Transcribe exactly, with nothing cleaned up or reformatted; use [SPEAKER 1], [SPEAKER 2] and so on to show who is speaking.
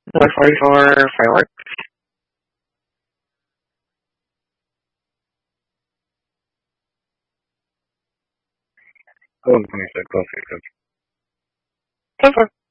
[SPEAKER 1] One forty-four fireworks.
[SPEAKER 2] Go on, finish that. Go finish it.
[SPEAKER 1] Ten four.